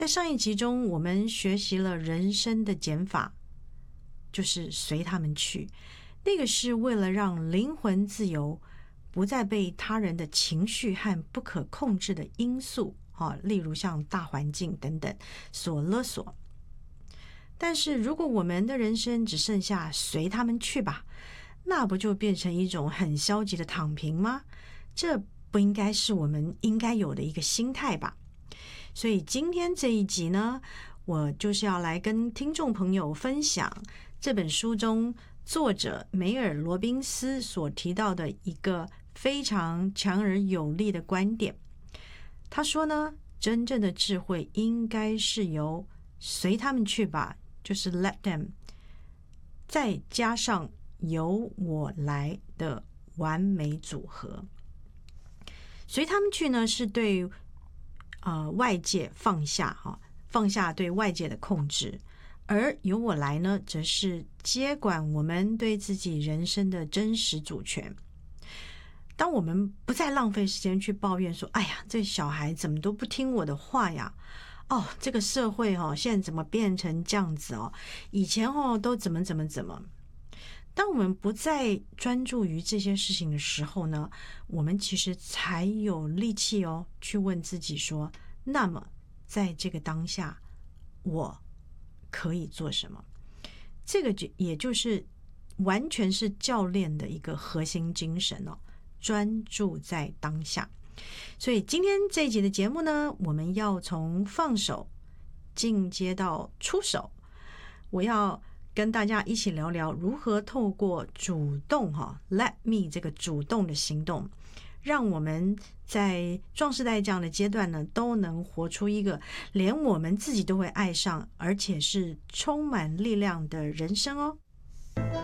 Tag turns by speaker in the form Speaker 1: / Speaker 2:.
Speaker 1: 在上一集中，我们学习了人生的减法，就是随他们去。那个是为了让灵魂自由，不再被他人的情绪和不可控制的因素，例如像大环境等等所勒索。但是如果我们的人生只剩下随他们去吧，那不就变成一种很消极的躺平吗？这不应该是我们应该有的一个心态吧。所以今天这一集呢，我就是要来跟听众朋友分享这本书中作者梅尔罗宾斯所提到的一个非常强而有力的观点。他说呢，真正的智慧应该是由随他们去吧，就是 let them， 再加上由我来的完美组合。随他们去呢，是对外界放下对外界的控制，而由我来呢，则是接管我们对自己人生的真实主权。当我们不再浪费时间去抱怨说，哎呀，这小孩怎么都不听我的话呀，这个社会现在怎么变成这样子以前都怎么当我们不再专注于这些事情的时候呢，我们其实才有力气去问自己说，那么在这个当下我可以做什么？这个也就是完全是教练的一个核心精神专注在当下。所以今天这一集的节目呢，我们要从放手进阶到出手，我要跟大家一起聊聊如何透过主动let me 这个主动的行动，让我们在壮世代这样的阶段呢，都能活出一个连我们自己都会爱上，而且是充满力量的人生哦。